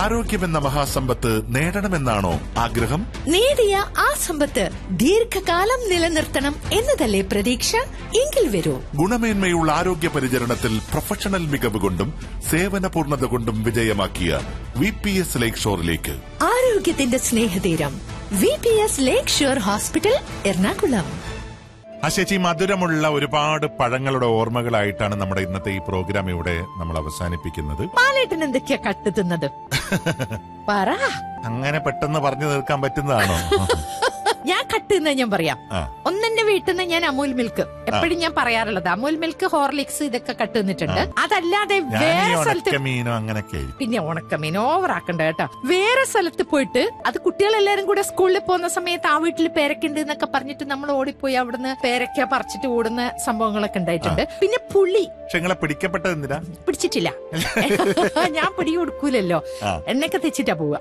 ആരോഗ്യമെന്ന മഹാസമ്പത്ത് നേടണമെന്നാണോ ആഗ്രഹം? നേടിയ ആ സമ്പത്ത് ദീർഘകാലം നിലനിർത്തണം എന്നതല്ലേ പ്രതീക്ഷ? എങ്കിൽ വരൂ, ഗുണമേന്മയുള്ള ആരോഗ്യ പരിചരണത്തിൽ പ്രൊഫഷണൽ മികവ് കൊണ്ടും സേവന പൂർണ്ണത കൊണ്ടും വിജയമാക്കിയ VPS ലേക്ക് ഷോറിലേക്ക്. ആരോഗ്യത്തിന്റെ സ്നേഹതീരം VPS ലേക്ക് ഷോർ ഹോസ്പിറ്റൽ, എറണാകുളം. ചേച്ചി, മധുരമുള്ള ഒരുപാട് പഴങ്ങളുടെ ഓർമ്മകളായിട്ടാണ് നമ്മുടെ ഇന്നത്തെ ഈ പ്രോഗ്രാം ഇവിടെ നമ്മൾ അവസാനിപ്പിക്കുന്നത്. പാലേട്ടൻ എന്തൊക്കെയാ കട്ടുന്നത്? പറ. അങ്ങനെ പെട്ടെന്ന് പറഞ്ഞു തീർക്കാൻ പറ്റുന്നതാണോ? ഞാൻ കട്ടുന്ന ഞാൻ പറയാം. ഒന്നെന്റെ വീട്ടിൽ നിന്ന് ഞാൻ അമൂൽ മിൽക്ക് എപ്പോഴും ഞാൻ പറയാറുള്ളത്, അമൂൽ മിൽക്ക്, ഹോർലിക്സ് ഇതൊക്കെ കട്ടുന്നിട്ടുണ്ട്. അതല്ലാതെ വേറെ സ്ഥലത്ത് പിന്നെ ഉണക്കമീൻ ഓവറാക്കണ്ട കേട്ടോ. വേറെ സ്ഥലത്ത് പോയിട്ട് അത് കുട്ടികളെല്ലാരും കൂടെ സ്കൂളിൽ പോകുന്ന സമയത്ത് ആ വീട്ടിൽ പേരക്കുണ്ട് എന്നൊക്കെ പറഞ്ഞിട്ട് നമ്മൾ ഓടിപ്പോയി അവിടുന്ന് പേരക്ക പറിച്ചിട്ട് ഓടുന്ന സംഭവങ്ങളൊക്കെ ഉണ്ടായിട്ടുണ്ട്. പിന്നെ പുളി. പിടിക്കപ്പെട്ടത് എന്തിനാ? പിടിച്ചിട്ടില്ല, ഞാൻ പിടി കൊടുക്കൂലല്ലോ, എണ്ണയൊക്കെ തെച്ചിട്ടാ പോവാ.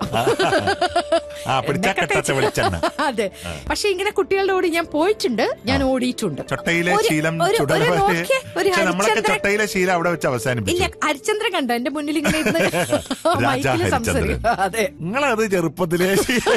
അതെ, പക്ഷെ ഇങ്ങനെ കുട്ടികളുടെ കൂടെ ഞാൻ പോയിട്ടുണ്ട്, ഞാൻ ഓടിയിട്ടുണ്ട്. ഇല്ല, ഹരിചന്ദ്രൻ കണ്ടോ എന്റെ മുന്നിൽ ഇങ്ങനെ മൈക്കില് സംസാരിക്കും. അതെ, നിങ്ങളത് ചെറുപ്പത്തിലേ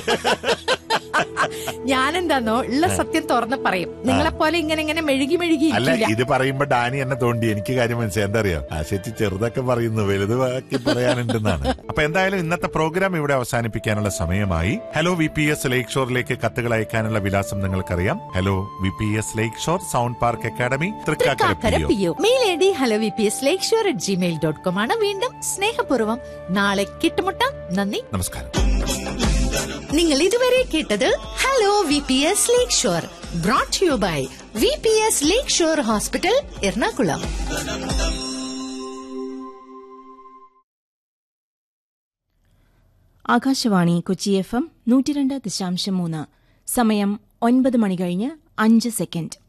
ഞാനെന്താന്നോ ഉള്ള സത്യം തുറന്ന് പറയും. നിങ്ങളെ പോലെ ഇങ്ങനെ മെഴുകി അല്ല, ഇത് പറയുമ്പോ ഡാനി എന്നെ തോണ്ടി. എനിക്ക് കാര്യം മനസ്സിലായി. എന്താ അറിയോ, ചേച്ചി ചെറുതൊക്കെ പറയുന്നു, വലുതാക്കി പറയാനുണ്ടെന്നാണ്. അപ്പൊ എന്തായാലും ഇന്നത്തെ പ്രോഗ്രാം ഇവിടെ അവസാനിപ്പിക്കാനുള്ള സമയമായി. ഹലോ VPS ലേക്ക് ഷോറിലേക്ക് കത്തുകൾ അയക്കാനുള്ള വിലാസം നിങ്ങൾക്കറിയാം. ഹലോ VPS ലേക്ക് shore, sound park academy, Thrikkakara. Mail ID hellovpslakeshore@gmail.com ആണ്. വീണ്ടും സ്നേഹപൂർവ്വം നാളെ കിട്ടുമുട്ടാം. നന്ദി, നമസ്കാരം. നിങ്ങൾ ഇതുവരെ കേട്ടത് hello VPS lake shore, brought to you by VPS lake shore hospital, Ernakulam. Akashvani Kochi FM 102.3. സമയം 9 മണി കഴിഞ്ഞ് 5 സെക്കൻഡ്.